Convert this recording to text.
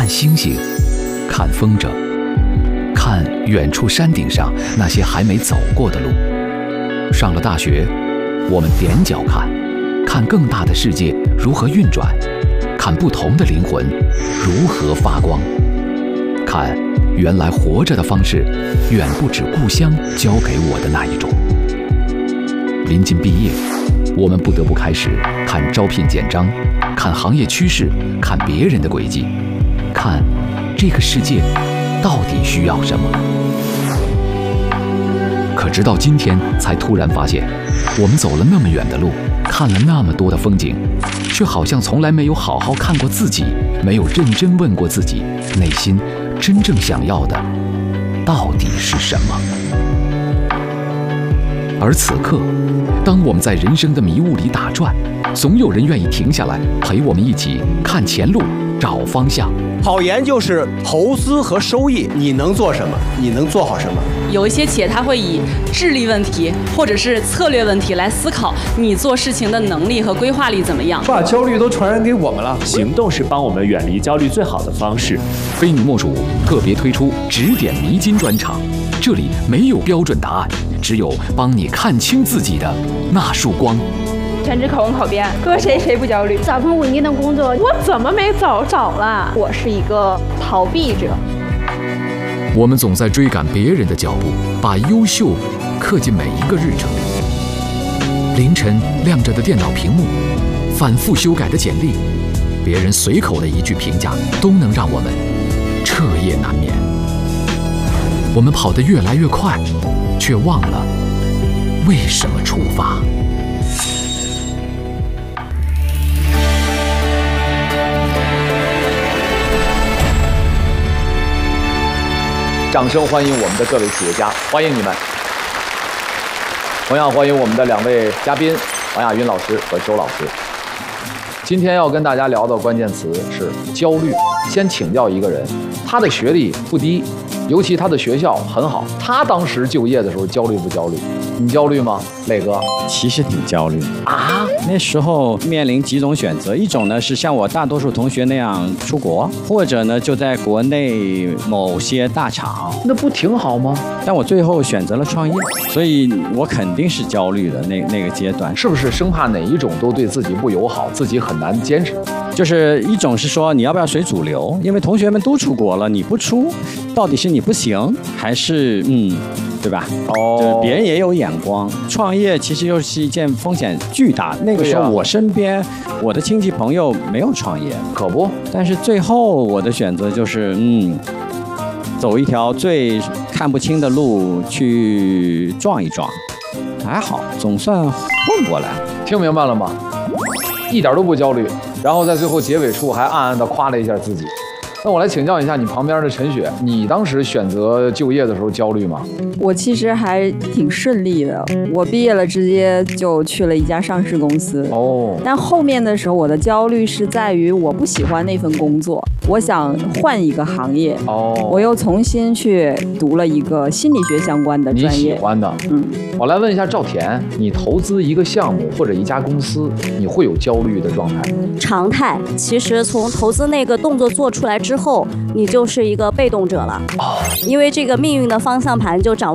看星星，看风筝，看远处山顶上那些还没走过的路。上了大学，我们踮脚看，看更大的世界如何运转，看不同的灵魂如何发光，看原来活着的方式远不止故乡教给我的那一种。临近毕业，我们不得不开始看招聘简章，看行业趋势，看别人的轨迹，看这个世界到底需要什么。可直到今天才突然发现，我们走了那么远的路，看了那么多的风景，却好像从来没有好好看过自己，没有认真问过自己内心真正想要的到底是什么。而此刻，当我们在人生的迷雾里打转，总有人愿意停下来陪我们一起看前路，找方向。 考研就是投资和收益，你能做什么？你能做好什么？ 有一些企业它会以智力问题或者是策略问题来思考你做事情的能力和规划力怎么样。 把焦虑都传染给我们了， 行动是帮我们远离焦虑最好的方式。 非你莫属特别推出指点迷津专场，这里没有标准答案，只有帮你看清自己的那束光。 全职考公考编，搁谁不焦虑？ 找份稳定的工作， 我怎么没找了？我是一个逃避者。 我们总在追赶别人的脚步，把优秀刻进每一个日程。凌晨亮着的电脑屏幕，反复修改的简历，别人随口的一句评价，都能让我们彻夜难眠。我们跑得越来越快，却忘了为什么出发。 掌声欢迎我们的各位企业家，欢迎你们！同样欢迎我们的两位嘉宾王亚云老师和周老师。今天要跟大家聊的关键词是焦虑。先请教一个人，他的学历不低，尤其他的学校很好，他当时就业的时候焦虑不焦虑？你焦虑吗，磊哥？ 其实挺焦虑啊。 那时候面临几种选择，一种呢是像我大多数同学那样出国，或者呢就在国内某些大厂。 那不挺好吗？ 但我最后选择了创业，所以我肯定是焦虑的那个阶段。 是不是生怕哪一种都对自己不友好，自己很难坚持？ 就是一种是说你要不要随主流，因为同学们都出国了，你不出，到底是你不行，还是对吧？就是别人也有眼光。创业其实又是一件风险巨大。那个时候我身边我的亲戚朋友没有创业， 可不。 但是最后我的选择就是走一条最看不清的路去撞一撞，还好总算混过来。 听明白了吗？一点都不焦虑，然后在最后结尾处还暗暗地夸了一下自己。那我来请教一下你旁边的陈雪，你当时选择就业的时候焦虑吗？ 我其实还挺顺利的，我毕业了直接就去了一家上市公司。但后面的时候我的焦虑是在于我不喜欢那份工作，我想换一个行业。我又重新去读了一个心理学相关的专业。 你喜欢的。我来问一下赵田，你投资一个项目或者一家公司，你会有焦虑的状态？ 常态。其实从投资那个动作做出来之后，你就是一个被动者了。因为这个命运的方向盘就掌握